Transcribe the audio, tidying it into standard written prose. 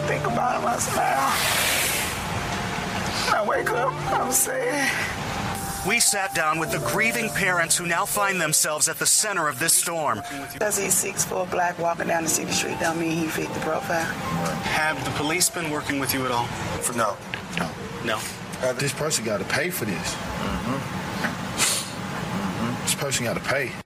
think about him, I smile. When I wake up, I'm sad. We sat down with the grieving parents who now find themselves at the center of this storm. Because he's 6'4" black walking down the city street don't mean he fit the profile. Have the police been working with you at all? No. No. This person got to pay for this. This person got to pay.